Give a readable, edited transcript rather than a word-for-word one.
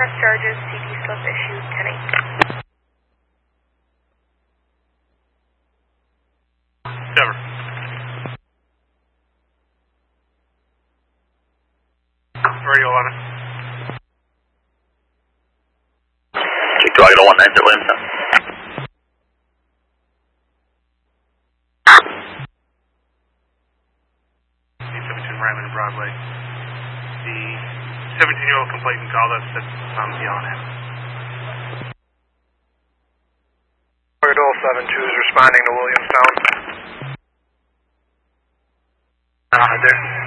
press charges, CD slip issued 10-8. Never. Radio 11. Chief Target 190 Williamson. Between Ryman and Broadway. The 17-year-old complainant called us that beyond him. Target 072 is responding to Williamstown. There.